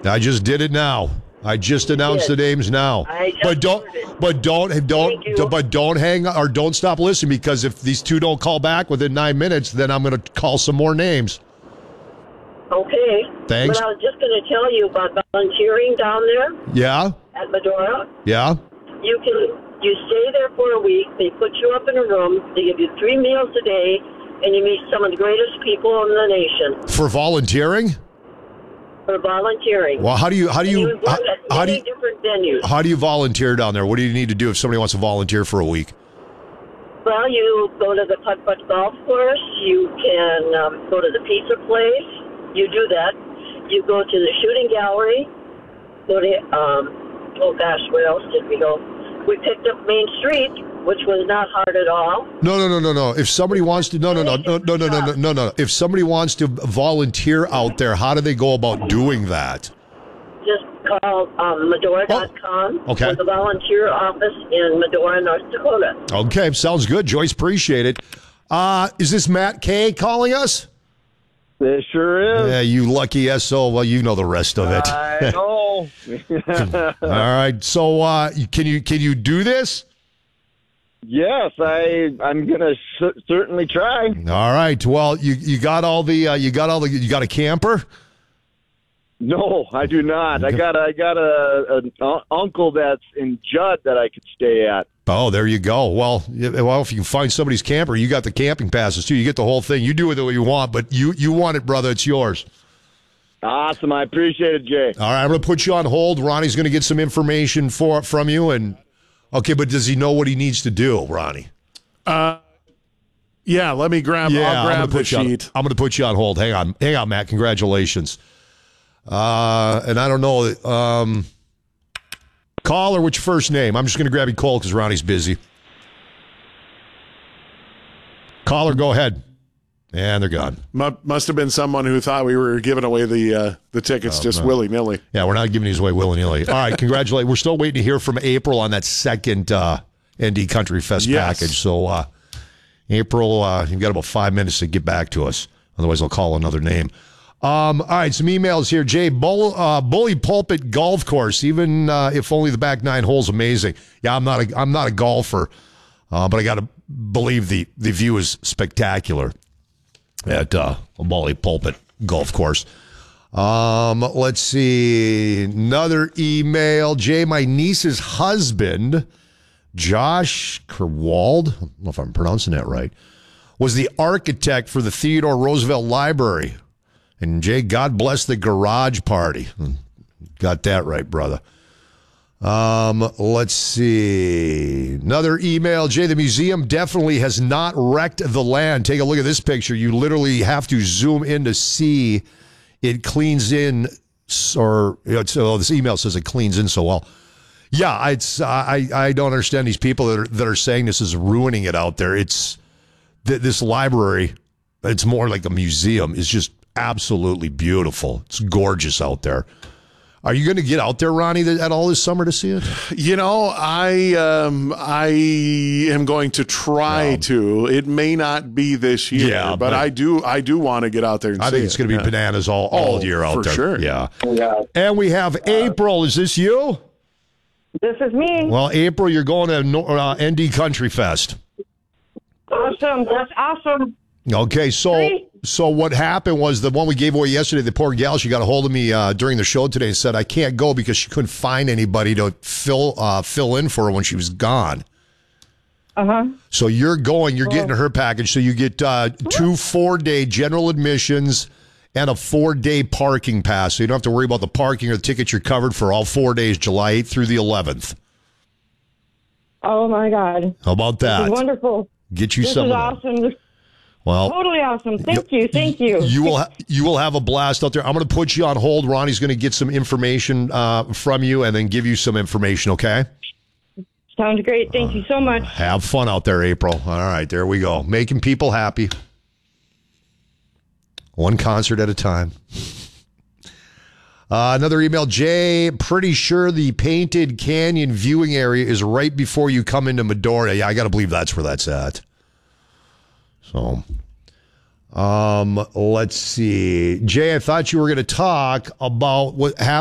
I just did it now. I just announced the names now. But don't hang or don't stop listening, because if these two don't call back within 9 minutes, then I'm going to call some more names. Okay. Thanks. But I was just going to tell you about volunteering down there. Yeah. At Medora. Yeah. You stay there for a week. They put you up in a room. They give you 3 meals a day, and you meet some of the greatest people in the nation. For volunteering? For volunteering. Well, how do you different venues. How do you volunteer down there? What do you need to do if somebody wants to volunteer for a week? Well, you go to the putt-putt golf course. You can go to the pizza place. You do that. You go to the shooting gallery. Go to, where else did we go? We picked up Main Street, which was not hard at all. No. If somebody wants to, no. If somebody wants to volunteer out there, how do they go about doing that? Just call Medora.com for the volunteer office in Medora, North Dakota. Okay, sounds good, Joyce. Appreciate it. Is this Matt K calling us? It sure is. Yeah, you lucky SO. Well, you know the rest of it. I know. All right. So, can you do this? Yes, I'm gonna certainly try. All right. Well, you got you got a camper? No, I do not. I got an uncle that's in Judd that I could stay at. Oh, there you go. Well, if you can find somebody's camper, you got the camping passes too. You get the whole thing. You do it the way you want, but you want it, brother. It's yours. Awesome. I appreciate it, Jay. All right, I'm going to put you on hold. Ronnie's going to get some information from you. And okay, but does he know what he needs to do, Ronnie? Yeah, let me grab. I'll grab the sheet. I'm going to put you on hold. Hang on, Matt. Congratulations. And I don't know. Caller, what's your first name? I'm just going to grab you cold because Ronnie's busy. Caller, go ahead. And they're gone. Must have been someone who thought we were giving away the tickets willy-nilly. Yeah, we're not giving these away willy-nilly. All right, congratulations. We're still waiting to hear from April on that second ND Country Fest package. So, April, you've got about 5 minutes to get back to us. Otherwise, I'll call another name. All right, some emails here. Jay, Bully Pulpit Golf Course, even if only the back 9 holes, amazing. Yeah, I'm not a golfer, but I got to believe the view is spectacular at Bully Pulpit Golf Course. Let's see. Another email. Jay, my niece's husband, Josh Kerwald, I don't know if I'm pronouncing that right, was the architect for the Theodore Roosevelt Library. And Jay, God bless the garage party. Got that right, brother. Let's see. Another email. Jay, the museum definitely has not wrecked the land. Take a look at this picture. You literally have to zoom in to see it cleans in, or this email says it cleans in so well. Yeah, I don't understand these people that are saying this is ruining it out there. It's this library. It's more like a museum. It's just absolutely beautiful. It's gorgeous out there. Are you going to get out there, Ronnie, at all this summer to see it? You know, I am going to try to. It may not be this year, but I do want to get out there and see it. I think it's going to be bananas all year out there. For sure. Yeah. And we have April. Is this you? This is me. Well, April, you're going to ND Country Fest. Awesome. That's awesome. Okay, so what happened was the one we gave away yesterday, the poor gal, she got a hold of me during the show today and said I can't go because she couldn't find anybody to fill in for her when she was gone. Uh-huh. So you're getting her package. So you get 2 4-day general admissions and a 4-day parking pass. So you don't have to worry about the parking or the tickets. You're covered for all 4 days, July 8th through the 11th. Oh, my God. How about that? This is wonderful. Get you this some is of that. awesome. Well, totally awesome. Thank you. You will have a blast out there. I'm going to put you on hold. Ronnie's going to get some information from you and then give you some information, okay? Sounds great. Thank you so much. Have fun out there, April. All right, there we go. Making people happy. One concert at a time. Another email. Jay, pretty sure the Painted Canyon viewing area is right before you come into Medora. Yeah, I got to believe that's where that's at. So, let's see. Jay, I thought you were going to talk about what happened